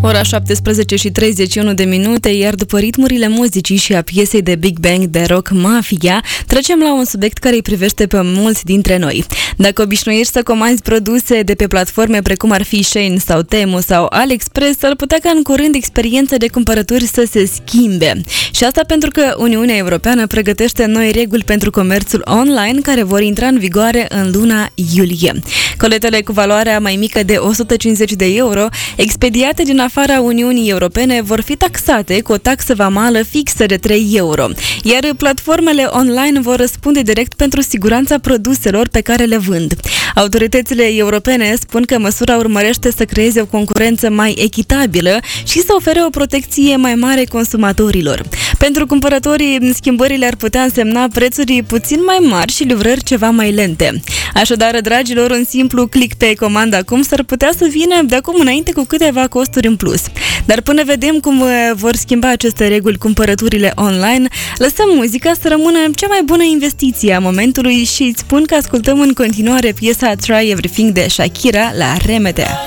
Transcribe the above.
Ora 17:31, iar după ritmurile muzicii și a piesei de Big Bang de rock Mafia, trecem la un subiect care îi privește pe mulți dintre noi. Dacă obișnuiești să comanzi produse de pe platforme precum ar fi Shein sau Temu sau AliExpress, s-ar putea ca în curând experiența de cumpărături să se schimbe. Și asta pentru că Uniunea Europeană pregătește noi reguli pentru comerțul online care vor intra în vigoare în luna iulie. Coletele cu valoarea mai mică de 150 de euro, expediate din afara Uniunii Europene, vor fi taxate cu o taxă vamală fixă de 3 euro, iar platformele online vor răspunde direct pentru siguranța produselor pe care le vând. Autoritățile europene spun că măsura urmărește să creeze o concurență mai echitabilă și să ofere o protecție mai mare consumatorilor. Pentru cumpărătorii, schimbările ar putea însemna prețuri puțin mai mari și livrări ceva mai lente. Așadar, dragilor, un simplu click pe comandă acum s-ar putea să vină de acum înainte cu câteva costuri în plus. Dar până vedem cum vor schimba aceste reguli cumpărăturile online, lăsăm muzica să rămână cea mai bună investiție a momentului și îți spun că ascultăm în continuare piesa Try Everything de Shakira la RMT.